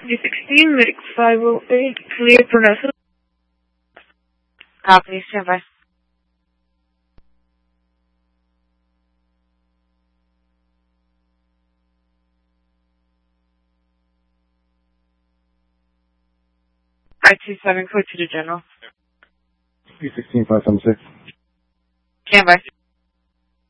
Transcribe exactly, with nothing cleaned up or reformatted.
D sixteen, Medic five oh eight, clear for Nessa. Copy, stand by. I two seven, code to the general. D sixteen, five seven six. Stand by.